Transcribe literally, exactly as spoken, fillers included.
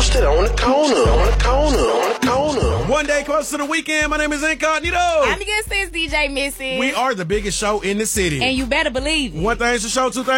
Roasted on the corner, on the corner, on the corner. One day close to the weekend. My name is Incognito. I'm the good sis, D J Missy. We are the biggest show in the city. And you better believe it. One thing's for sure, two things